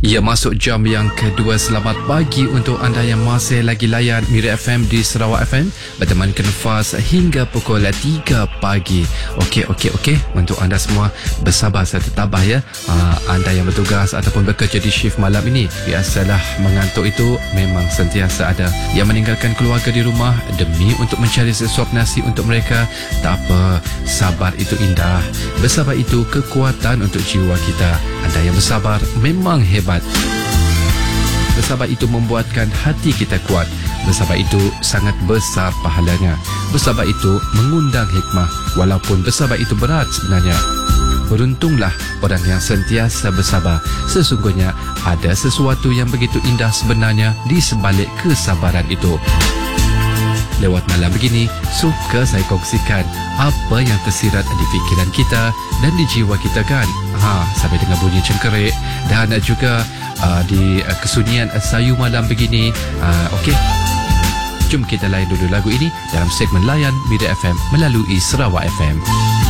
Ya, masuk jam yang kedua. Selamat pagi untuk anda yang masih lagi layan Mira FM di Sarawak FM, bertemankan Faz hingga pukul 3 pagi. Okey. Untuk anda semua, bersabar serta tabah ya. Anda yang bertugas ataupun bekerja di shift malam ini, biasalah mengantuk itu memang sentiasa ada. Yang meninggalkan keluarga di rumah demi untuk mencari sesuap nasi untuk mereka, tak apa, sabar itu indah. Bersabar itu kekuatan untuk jiwa kita. Anda yang bersabar memang hebat. Bersabar itu membuatkan hati kita kuat. Bersabar itu sangat besar pahalanya. Bersabar itu mengundang hikmah, walaupun bersabar itu berat sebenarnya. Beruntunglah orang yang sentiasa bersabar. Sesungguhnya ada sesuatu yang begitu indah sebenarnya di sebalik kesabaran itu. Lewat malam begini, suka saya kongsikan apa yang tersirat di fikiran kita dan di jiwa kita kan. Sampai dengar bunyi cengkerik dan juga di kesunyian sayu malam begini. Okey, jom kita layan dulu lagu ini dalam segmen Layan Mira FM melalui Sarawak FM.